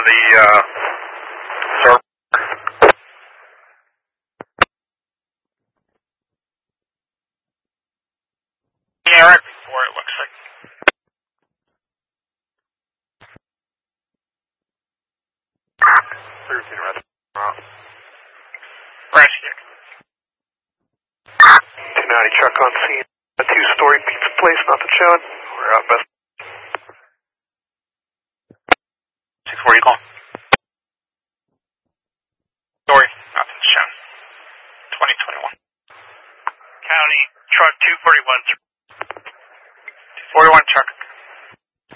the server. Yeah, right before it looks like. Rescue. 290 truck on scene. A two-story pizza place, not the Chad. We're out best. 640 call. Story, nothing's shown. 2021. County truck 241.